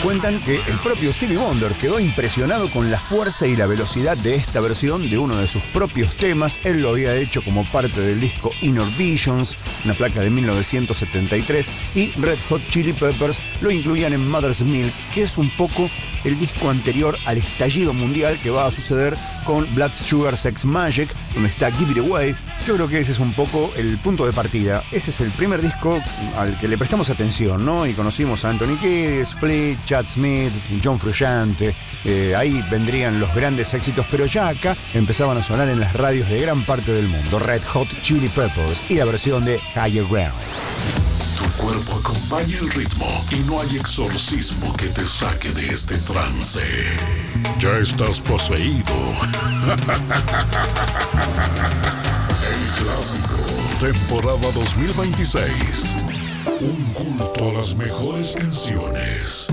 Cuentan que el propio Stevie Wonder quedó impresionado con la fuerza y la velocidad de esta versión de uno de sus propios temas. Él lo había hecho como parte del disco Inner Visions, una placa de 1973, y Red Hot Chili Peppers lo incluían en Mother's Milk, que es un poco el disco anterior al estallido mundial que va a suceder con Blood Sugar Sex Magik, donde está Give It Away. Yo creo que ese es un poco el punto de partida. Ese es el primer disco al que le prestamos atención, ¿no? Y conocimos a Anthony Kiedis, Flea, Chad Smith, John Frusciante. Ahí vendrían los grandes éxitos, pero ya acá empezaban a sonar en las radios de gran parte del mundo. Red Hot Chili Peppers y la versión de Higher Ground. Tu cuerpo acompaña el ritmo y no hay exorcismo que te saque de este trance. Ya estás poseído. El clásico, temporada 2026. Un culto a las mejores canciones.